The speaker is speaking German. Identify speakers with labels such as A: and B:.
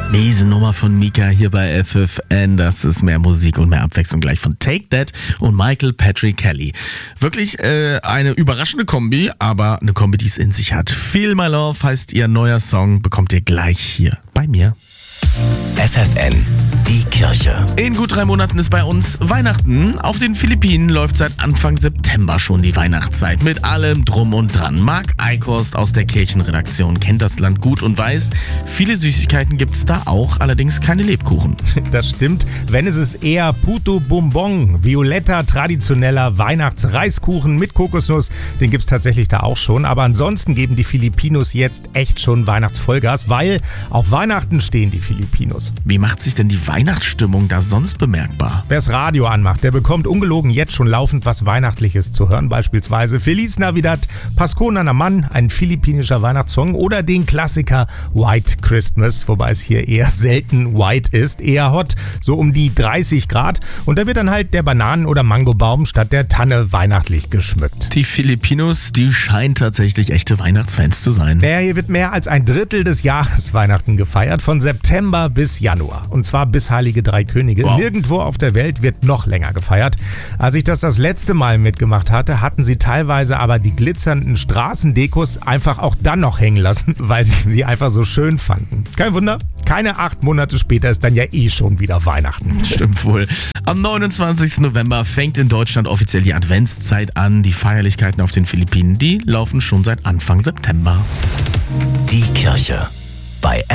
A: Diese Nummer von Mika hier bei FFN, das ist mehr Musik und mehr Abwechslung gleich von Take That und Michael Patrick Kelly. Wirklich eine überraschende Kombi, aber eine Kombi, die es in sich hat. Feel My Love heißt ihr neuer Song, bekommt ihr gleich hier bei mir.
B: FFN, die Kirche.
A: In gut 3 Monaten ist bei uns Weihnachten. Auf den Philippinen läuft seit Anfang September schon die Weihnachtszeit mit allem Drum und Dran. Marc Eichhorst aus der Kirchenredaktion kennt das Land gut und weiß, viele Süßigkeiten gibt's da auch, allerdings keine Lebkuchen.
C: Das stimmt, wenn es ist eher Puto Bonbon, violetter, traditioneller Weihnachtsreiskuchen mit Kokosnuss, den gibt's tatsächlich da auch schon. Aber ansonsten geben die Filipinos jetzt echt schon Weihnachtsvollgas, weil auf Weihnachten stehen die Filipinos.
A: Wie macht sich denn die Weihnachtsstimmung da sonst bemerkbar?
C: Wer's Radio anmacht, der bekommt ungelogen jetzt schon laufend was Weihnachtliches zu hören. Beispielsweise Feliz Navidad, Pasko na Naman, ein philippinischer Weihnachtssong oder den Klassiker White Christmas, wobei es hier eher selten white ist, eher hot, so um die 30 Grad. Und da wird dann halt der Bananen- oder Mangobaum statt der Tanne weihnachtlich geschmückt.
A: Die Filipinos, die scheinen tatsächlich echte Weihnachtsfans zu sein.
C: Hier wird mehr als ein Drittel des Jahres Weihnachten gefeiert, von September bis Januar. Und zwar bis Heilige Drei Könige.
A: Wow.
C: Nirgendwo auf der Welt wird noch länger gefeiert. Als ich das letzte Mal mitgemacht hatte, hatten sie teilweise aber die glitzernden Straßendekos einfach auch dann noch hängen lassen, weil sie sie einfach so schön fanden. Kein Wunder, keine 8 Monate später ist dann ja schon wieder Weihnachten.
A: Stimmt wohl. Am 29. November fängt in Deutschland offiziell die Adventszeit an. Die Feierlichkeiten auf den Philippinen, die laufen schon seit Anfang September.
B: Die Kirche bei